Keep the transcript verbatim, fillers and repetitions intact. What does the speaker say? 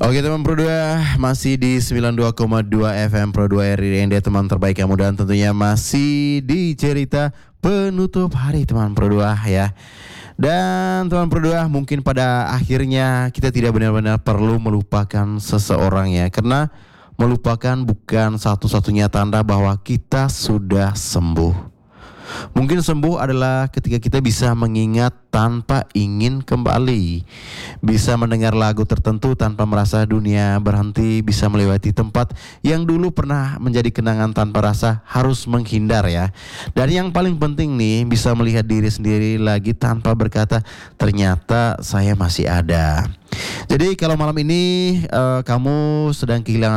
Oke teman Pro dua, masih di sembilan puluh dua koma dua F M Pro dua R I D, teman terbaik kamu, dan tentunya masih di cerita penutup hari teman Pro dua ya. Dan teman Pro dua, mungkin pada akhirnya kita tidak benar-benar perlu melupakan seseorang ya, karena melupakan bukan satu-satunya tanda bahwa kita sudah sembuh. Mungkin sembuh adalah ketika kita bisa mengingat tanpa ingin kembali, bisa mendengar lagu tertentu tanpa merasa dunia berhenti, bisa melewati tempat yang dulu pernah menjadi kenangan tanpa rasa harus menghindar ya. Dan yang paling penting nih, bisa melihat diri sendiri lagi tanpa berkata ternyata saya masih ada. Jadi kalau malam ini uh, kamu sedang kehilangan